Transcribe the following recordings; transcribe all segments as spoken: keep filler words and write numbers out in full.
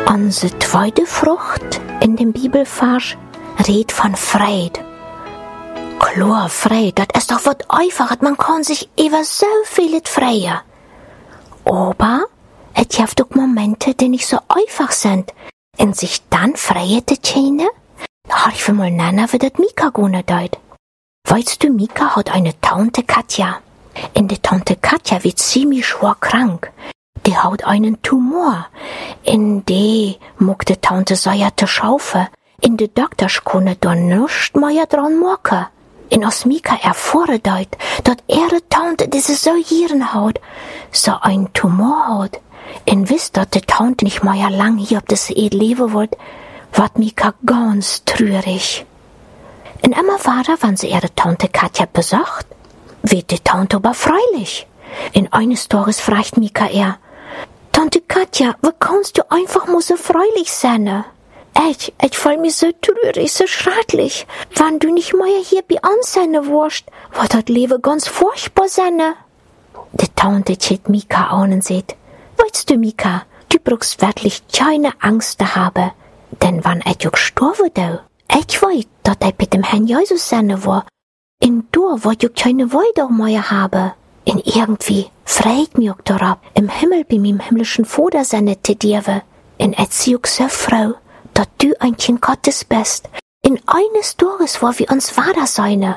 Unsere zweite Frucht in dem Bibelvers redet von Freude. Klar, Freude, das ist doch was Einfaches, man kann sich über so viel freuen. Aber es gibt auch Momente, die nicht so einfach sind. Und sich dann freuen zu können? Har ich mal nennen, wie das Mika gehen deut. Weißt du, Mika hat eine Tante Katja. Und die Tante Katja wird ziemlich schwer krank. Die hat einen Tumor. In die mag die Tante sehr zu schaufen. In die Doktors können da nichts mehr dran machen. In aus Mika erfahren deut, dass ihre Tante diese so Jahren hat, so ein Tumor hat. Und wisst, dass die Tante nicht mehr lang hier auf das Erd leben wird, wird Mika ganz traurig. Und immer weiter, wenn sie ihre Tante Katja besucht, wird die Tante aber freilich. In eines Tages fragt Mika er, Tante Katja, wie kannst du einfach mal so freilich sein? Ich, ich fühl mich so traurig, so schrecklich. Wenn du nicht mehr hier bei uns sein wirst, wird das Leben ganz furchtbar sein. Die Tante schaut Mika an und sagt, weißt du, Mika, du brauchst wirklich keine Angst zu haben. Denn wenn ich auch sterben will, ich weiß, dass ich mit dem Herrn Jesus sein war. Und da wird ich keine Weide mehr haben. Und irgendwie freut mich auch darauf, im Himmel bei meinem himmlischen Vater sein zu dürfen. Und ich bin auch so froh, dass du ein Kind Gottes bist. In eines Tages, wo wir uns Vater sein.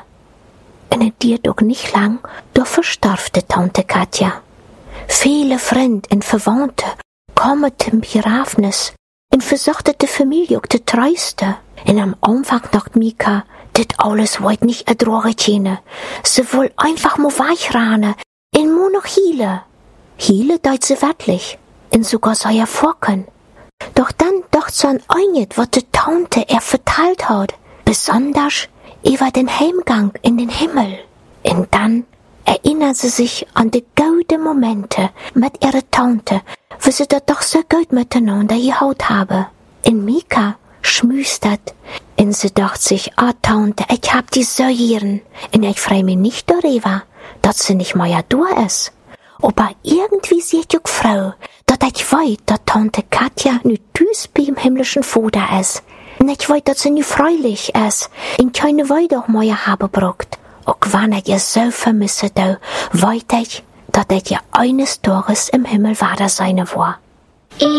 Und es dauert auch nicht lang, da verstarb die Tante Katja. Viele Freunde und Verwandte kommen zum Begräbnis und versuchten die Familie auch zu trösten. Und am Anfang dachte Mika, das alles wollte nicht ertragen können. Sie will einfach mal wegrennen und nur noch hielen. Hielen deut sie wirklich und sogar so hervorkommen. Doch dann dachte sie an eines, was die Tante er verteilt hat, besonders über den Heimgang in den Himmel. Und dann erinnert sie sich an die guten Momente mit ihrer Tante, wie sie das doch so gut miteinander gehaut haben. In Mika schmüstert, und sie dachte sich, ah, Tante, ich hab die so gern, und ich freu mich nicht darüber, dass sie nicht mehr da ist. Aber irgendwie sieht ich Frau, dass ich weiß, dass Tante Katja nu tüß beim himmlischen Vater ist. Und ich weiß, dass sie nu freilich ist, und keine Weide auch mehr haben braucht. Auch wenn ich ihr so vermisse, weiß ich, dass ich ihr eines Tages im Himmel Vater sein war.